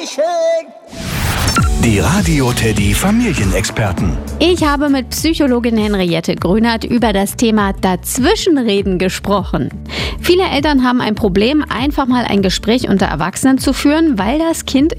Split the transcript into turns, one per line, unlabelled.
Dankeschön.
Die Radio Teddy Familienexperten.
Ich habe mit Psychologin Henriette Grünert über das Thema Dazwischenreden gesprochen. Viele Eltern haben ein Problem, einfach mal ein Gespräch unter Erwachsenen zu führen, weil das Kind